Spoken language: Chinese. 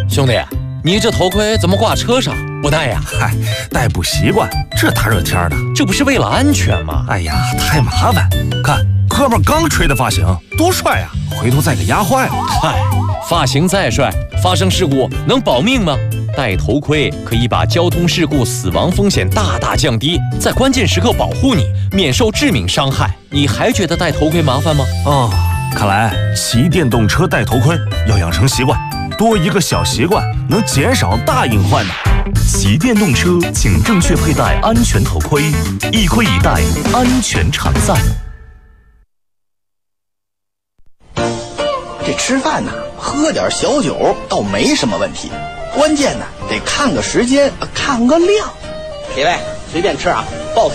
兄弟，你这头盔怎么挂车上不戴呀？ 嗨，戴不习惯，这大热天的， 这不是为了安全吗？ 哎呀，太麻烦。看，哥们刚吹的发型，多帅呀！回头再给压坏了。 嗨，发型再帅，发生事故能保命吗？戴头盔可以把交通事故死亡风险大大降低，在关键时刻保护你，免受致命伤害。你还觉得戴头盔麻烦吗？ 哦，看来骑电动车戴头盔要养成习惯，多一个小习惯能减少大隐患呢。 骑电动车请正确佩戴安全头盔，一盔一戴，安全常在。 这吃饭呢，喝点小酒倒没什么问题，关键呢得看个时间，看个量。几位随便吃啊，